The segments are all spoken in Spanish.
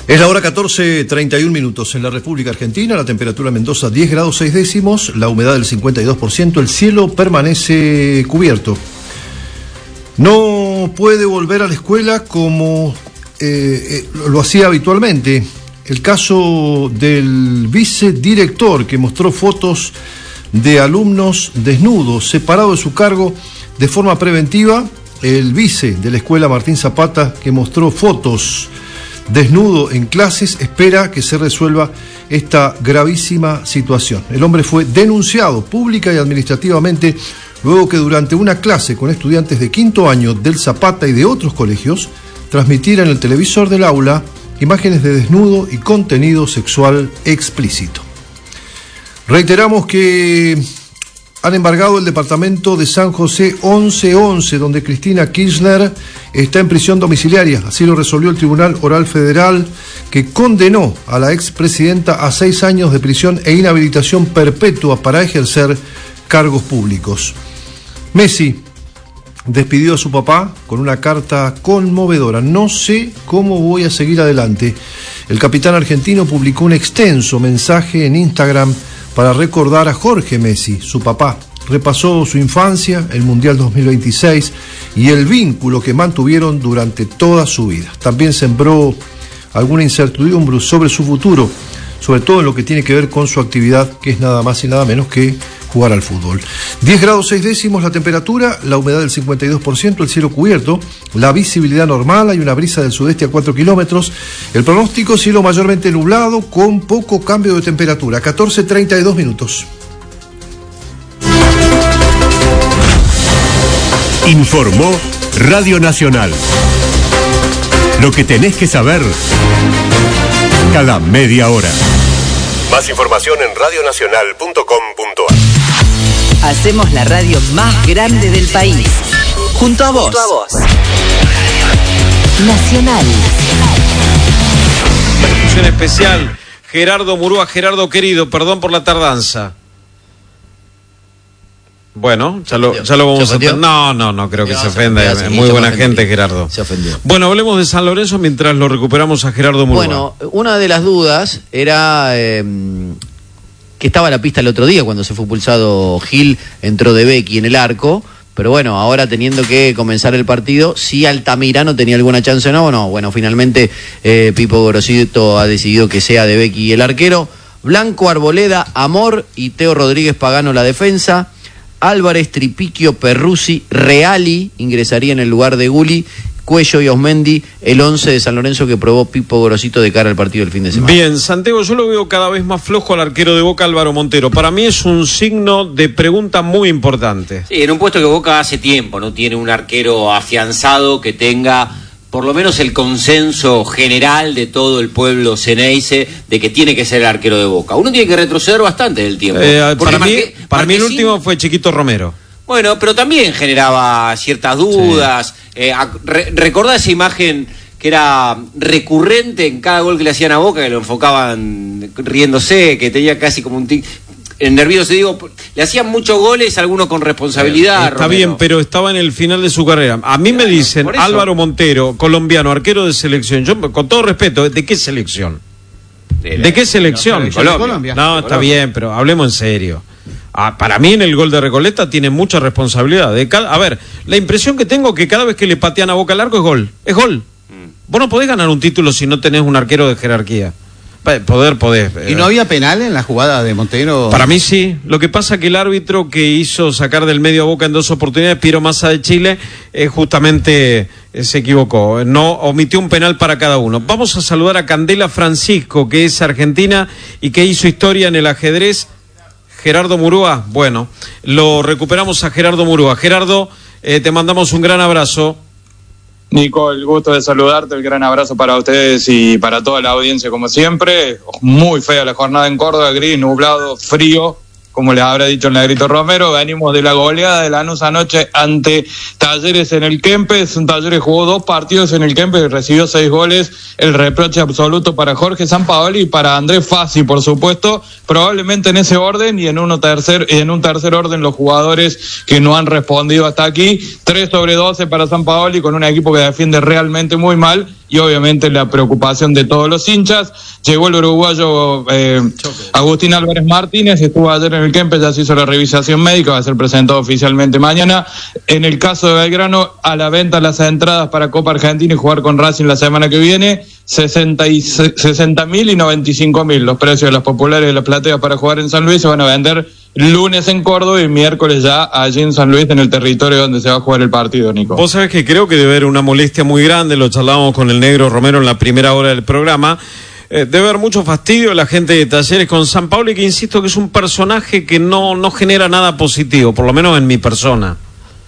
Es la hora 14:31 minutos en la República Argentina, la temperatura en Mendoza 10 grados 6 décimos, la humedad del 52%, el cielo permanece cubierto. No puede volver a la escuela como lo hacía habitualmente. El caso del vicedirector que mostró fotos de alumnos desnudos, separado de su cargo de forma preventiva. El vice de la escuela Martín Zapata, que mostró fotos desnudo en clases, espera que se resuelva esta gravísima situación. El hombre fue denunciado pública y administrativamente luego que durante una clase con estudiantes de quinto año del Zapata y de otros colegios transmitiera en el televisor del aula imágenes de desnudo y contenido sexual explícito. Reiteramos que han embargado el departamento de San José 1111, donde Cristina Kirchner está en prisión domiciliaria. Así lo resolvió el Tribunal Oral Federal, que condenó a la expresidenta a 6 años de prisión e inhabilitación perpetua para ejercer cargos públicos. Messi despidió a su papá con una carta conmovedora. No sé cómo voy a seguir adelante. El capitán argentino publicó un extenso mensaje en Instagram para recordar a Jorge Messi, su papá. Repasó su infancia, el Mundial 2026 y el vínculo que mantuvieron durante toda su vida. También sembró alguna incertidumbre sobre su futuro, sobre todo en lo que tiene que ver con su actividad, que es nada más y nada menos que jugar al fútbol. 10 grados 6 décimos la temperatura, la humedad del 52%, el cielo cubierto, la visibilidad normal, hay una brisa del sudeste a 4 kilómetros, el pronóstico cielo mayormente nublado con poco cambio de temperatura, 14:32 minutos. Informó Radio Nacional. Lo que tenés que saber cada media hora. Más información en radionacional.com.ar. Hacemos la radio más grande del país. Junto a vos. Nacional. Discusión especial. Gerardo Murúa. Gerardo querido, perdón por la tardanza. Bueno, ya lo vamos a hacer. No creo que se ofenda. Es muy buena gente, Gerardo. Se ofendió. Bueno, hablemos de San Lorenzo mientras lo recuperamos a Gerardo Murúa. Bueno, una de las dudas era que estaba la pista el otro día cuando se fue expulsado Gil, entró De Becchi en el arco, pero bueno, ahora teniendo que comenzar el partido, si Altamirano tenía alguna chance o no. Bueno, finalmente Pipo Gorosito ha decidido que sea De Becchi el arquero. Blanco, Arboleda, Amor y Teo Rodríguez Pagano la defensa. Álvarez, Tripiquio, Perruzzi, Reali ingresaría en el lugar de Gulli, Cuello y Osmendi, el 11 de San Lorenzo que probó Pipo Gorosito de cara al partido del fin de semana. Bien, Santiago, yo lo veo cada vez más flojo al arquero de Boca, Álvaro Montero. Para mí es un signo de pregunta muy importante. Sí, en un puesto que Boca hace tiempo no tiene un arquero afianzado que tenga por lo menos el consenso general de todo el pueblo ceneice de que tiene que ser el arquero de Boca. Uno tiene que retroceder bastante del tiempo. Para mí el último fue Chiquito Romero. Bueno, pero también generaba ciertas dudas. Sí. Recordá esa imagen que era recurrente en cada gol que le hacían a Boca, que lo enfocaban riéndose, que tenía casi como un tic. Nervioso, digo, le hacían muchos goles, algunos con responsabilidad. Está bien, pero estaba en el final de su carrera. A mí me dicen, Álvaro Montero, colombiano, arquero de selección. Yo, con todo respeto, ¿de qué selección? ¿De qué selección? Colombia. No, está bien, pero hablemos en serio. Para mí en el gol de Recoleta tiene mucha responsabilidad. A ver, la impresión que tengo es que cada vez que le patean a Boca al arco es gol. Es gol. Vos no podés ganar un título si no tenés un arquero de jerarquía. Podés. ¿Y no había penal en la jugada de Montero? Para mí sí. Lo que pasa que el árbitro que hizo sacar del medio a Boca en 2 oportunidades, Piero Massa de Chile, justamente se equivocó. No omitió un penal para cada uno. Vamos a saludar a Candela Francisco, que es argentina y que hizo historia en el ajedrez. Gerardo Murúa. Bueno, lo recuperamos a Gerardo Murúa. Gerardo, te mandamos un gran abrazo. Nico, el gusto de saludarte, el gran abrazo para ustedes y para toda la audiencia como siempre. Muy fea la jornada en Córdoba, gris, nublado, frío, como les habrá dicho el Negrito Romero. Venimos de la goleada de Lanús anoche ante Talleres en el Kempes. Talleres jugó 2 partidos en el Kempes y recibió 6 goles. El reproche absoluto para Jorge Sampaoli y para Andrés Fassi, por supuesto, probablemente en ese orden y en un tercer orden los jugadores que no han respondido hasta aquí. 3/12 para Sampaoli con un equipo que defiende realmente muy mal y obviamente la preocupación de todos los hinchas. Llegó el uruguayo Agustín Álvarez Martínez, estuvo ayer en el Kempes, ya se hizo la revisación médica, va a ser presentado oficialmente mañana. En el caso de Belgrano, a la venta las entradas para Copa Argentina y jugar con Racing la semana que viene, 60.000 y 95.000 los precios de las populares de la platea para jugar en San Luis. Se van a vender lunes en Córdoba y miércoles ya allí en San Luis, en el territorio donde se va a jugar el partido, Nico. Vos sabés que creo que debe haber una molestia muy grande, lo charlábamos con el Negro Romero en la primera hora del programa, debe haber mucho fastidio la gente de Talleres con Sampaoli, que insisto que es un personaje que no genera nada positivo, por lo menos en mi persona.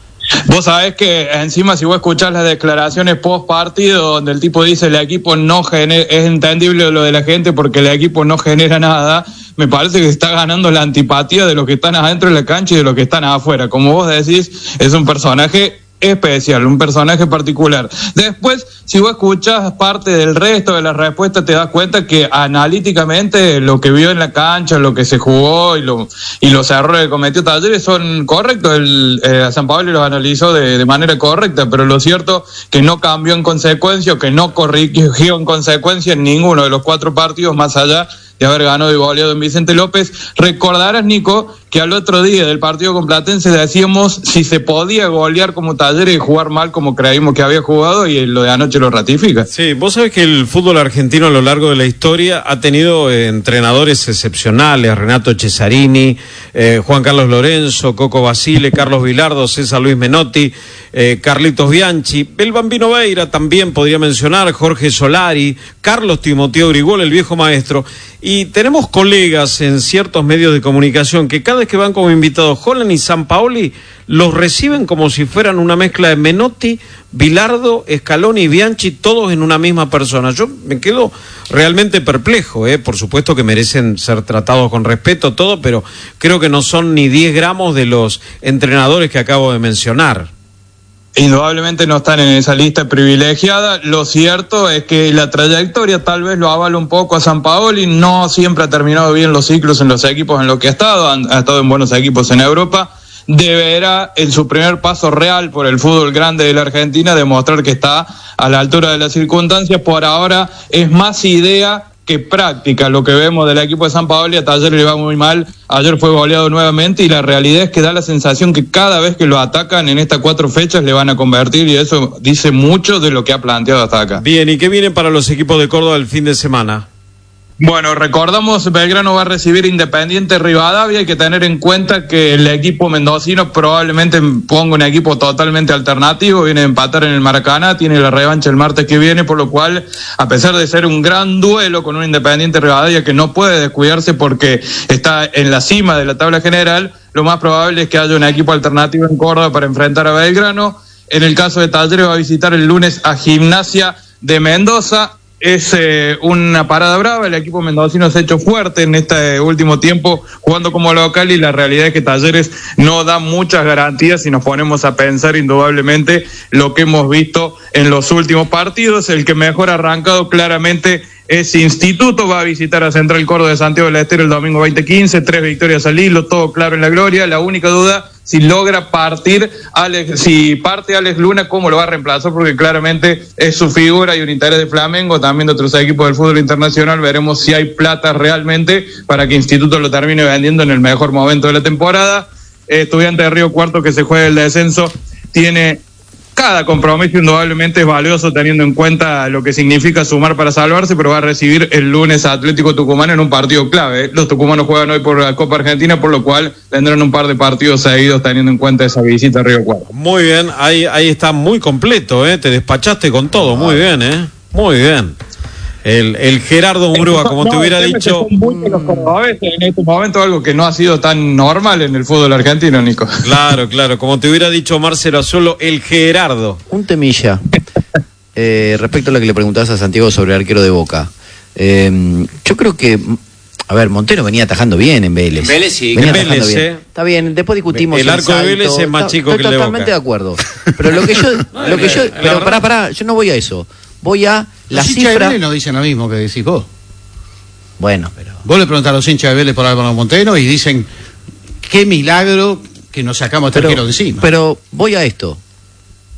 Vos sabés que encima si vos escuchás las declaraciones post partido donde el tipo dice el equipo no genera, es entendible lo de la gente porque el equipo no genera nada, me parece que está ganando la antipatía de los que están adentro de la cancha y de los que están afuera. Como vos decís, es un personaje especial, un personaje particular. Después, si vos escuchás parte del resto de la respuesta, te das cuenta que analíticamente lo que vio en la cancha, lo que se jugó y los errores que cometió Talleres son correctos. A Sampaoli los analizó de manera correcta, pero lo cierto que no cambió en consecuencia o que no corrigió en consecuencia en ninguno de los 4 partidos, más allá de haber ganado y goleado en Vicente López. Recordarás, Nico, que al otro día del partido con Platense decíamos si se podía golear como Talleres y jugar mal como creímos que había jugado, y lo de anoche lo ratifica. Sí, vos sabés que el fútbol argentino a lo largo de la historia ha tenido entrenadores excepcionales: Renato Cesarini, Juan Carlos Lorenzo, Coco Basile, Carlos Vilardo, César Luis Menotti, Carlitos Bianchi, el Bambino Veira también podría mencionar, Jorge Solari, Carlos Timoteo Grigol, el viejo maestro. Y tenemos colegas en ciertos medios de comunicación que cada vez que van como invitados Holland y Sampaoli los reciben como si fueran una mezcla de Menotti, Bilardo, Scaloni y Bianchi, todos en una misma persona. Yo me quedo realmente perplejo, por supuesto que merecen ser tratados con respeto, todo, pero creo que no son ni 10 gramos de los entrenadores que acabo de mencionar. Indudablemente no están en esa lista privilegiada. Lo cierto es que la trayectoria tal vez lo avala un poco a Sampaoli. No siempre ha terminado bien los ciclos en los equipos en los que ha estado. Ha estado en buenos equipos en Europa. Deberá, en su primer paso real por el fútbol grande de la Argentina, demostrar que está a la altura de las circunstancias. Por ahora es más idea que práctica lo que vemos del equipo de Sampaoli. A Talleres le va muy mal, ayer fue goleado nuevamente, y la realidad es que da la sensación que cada vez que lo atacan en estas 4 fechas le van a convertir, y eso dice mucho de lo que ha planteado hasta acá. Bien, ¿y qué viene para los equipos de Córdoba el fin de semana? Bueno, recordamos, Belgrano va a recibir Independiente Rivadavia. Hay que tener en cuenta que el equipo mendocino probablemente ponga un equipo totalmente alternativo, viene a empatar en el Maracaná, tiene la revancha el martes que viene, por lo cual, a pesar de ser un gran duelo con un Independiente Rivadavia que no puede descuidarse porque está en la cima de la tabla general, lo más probable es que haya un equipo alternativo en Córdoba para enfrentar a Belgrano. En el caso de Talleres va a visitar el lunes a Gimnasia de Mendoza. Es una parada brava, el equipo mendocino se ha hecho fuerte en este último tiempo jugando como local, y la realidad es que Talleres no da muchas garantías si nos ponemos a pensar indudablemente lo que hemos visto en los últimos partidos. El que mejor ha arrancado claramente es Instituto, va a visitar a Central Córdoba de Santiago del Estero el domingo 20:15, 3 victorias al hilo, todo claro en la gloria. La única duda, si logra partir si parte Alex Luna, ¿cómo lo va a reemplazar? Porque claramente es su figura y un interés de Flamengo, también de otros equipos del fútbol internacional. Veremos si hay plata realmente para que Instituto lo termine vendiendo en el mejor momento de la temporada. Estudiante de Río Cuarto, que se juega el descenso, tiene cada compromiso indudablemente es valioso teniendo en cuenta lo que significa sumar para salvarse, pero va a recibir el lunes a Atlético Tucumán en un partido clave. Los tucumanos juegan hoy por la Copa Argentina, por lo cual tendrán un par de partidos seguidos teniendo en cuenta esa visita a Río Cuarto. Muy bien, ahí está muy completo, te despachaste con todo, muy bien, muy bien. El Gerardo Murúa, como te hubiera dicho. Los cordobeses en este momento, algo que no ha sido tan normal en el fútbol argentino, Nico. Claro, como te hubiera dicho Marcelo Azuelo, el Gerardo. Un temilla. Respecto a lo que le preguntabas a Santiago sobre el arquero de Boca. Yo creo que. A ver, Montero venía atajando bien en Vélez. Vélez sí, venía que atajando bien. Está bien, después discutimos el arco de Vélez es más chico que el de Boca. Totalmente de acuerdo. Pero lo que yo, pero pará, yo no voy a eso. Voy a la los cifra. Hinchas de Vélez no dicen lo mismo que decís vos. Bueno, pero Vos le preguntás a los hinchas de Vélez por Álvaro Montero y dicen qué milagro que nos sacamos este arquero de encima. Pero voy a esto.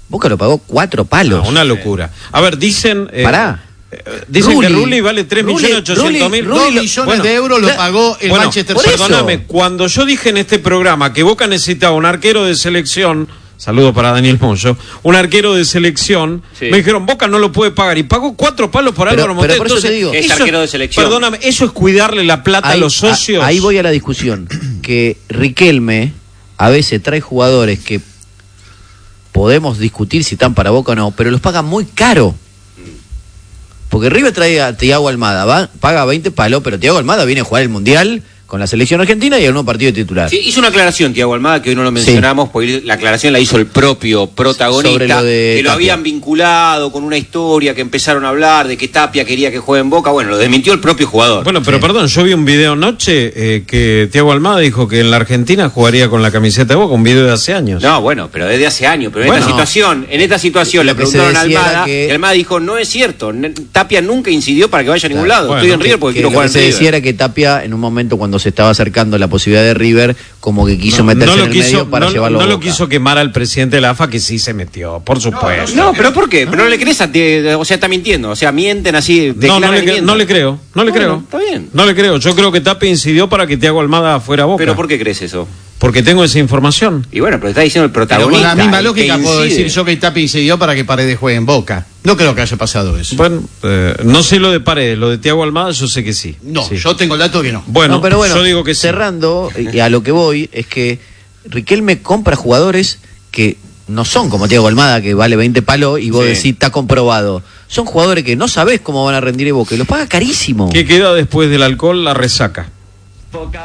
Boca lo pagó 4 palos. Una locura. A ver, dicen... Pará. Dicen Rulli, que Rulli vale 3.800.000. 2 millones de euros lo pagó el Manchester City. Perdóname, cuando yo dije en este programa que Boca necesitaba un arquero de selección, saludo para Daniel Moyo, un arquero de selección, me dijeron, Boca no lo puede pagar, y pagó 4 palos por Álvaro Montero. Pero por eso te digo, es arquero de selección. Perdóname, eso es cuidarle la plata a los socios. Ahí voy a la discusión, que Riquelme a veces trae jugadores que podemos discutir si están para Boca o no, pero los paga muy caro. Porque River trae a Thiago Almada, paga 20 palos, pero Thiago Almada viene a jugar el Mundial con la selección argentina y en un partido de titular. Sí, hizo una aclaración Thiago Almada que hoy no lo mencionamos, porque la aclaración la hizo el propio protagonista, sobre lo de que lo Tapia. habían vinculado con una historia que empezaron a hablar de que Tapia quería que juegue en Boca. Bueno, lo desmintió el propio jugador. Bueno, pero perdón, yo vi un video anoche que Thiago Almada dijo que en la Argentina jugaría con la camiseta de Boca, un video de hace años. No, bueno, pero desde hace años. Pero Bueno, en esta situación lo le que se preguntaron a decía era Almada, que- y Almada dijo, no es cierto, Tapia nunca incidió para que vaya a ningún lado. Bueno, Estoy en River porque Que quiero lo jugar que en se River. decía era que Tapia, en un momento cuando se estaba acercando la posibilidad de River, como que quiso meterse en el medio para llevarlo a no lo Boca. quiso quemar al presidente de la AFA, que sí se metió, por supuesto. No, pero ¿por qué? Pero no le crees o sea, está mintiendo. O sea, mienten así. No le mienten. creo. Bueno, está bien. No le creo. Yo creo que Tapia incidió para que Thiago Almada fuera a Boca. ¿Pero por qué crees eso? Porque tengo esa información. Y bueno, pero está diciendo el Pero protagonista. con la misma el lógica que puedo incide. decir yo que Tapia incidió para que Paredes juegue en Boca. No creo que haya pasado eso. Bueno, no sé lo de Paredes, lo de Thiago Almada yo sé que sí. No, Sí. yo tengo el dato que no. Bueno, No, pero bueno, yo digo que sí. cerrando, y a lo que voy, es que Riquelme compra jugadores que no son como Thiago Almada, que vale 20 palos y vos Sí. decís, está comprobado. Son jugadores que no sabés cómo van a rendir en Boca y los paga carísimo. ¿Qué queda después del alcohol? La resaca.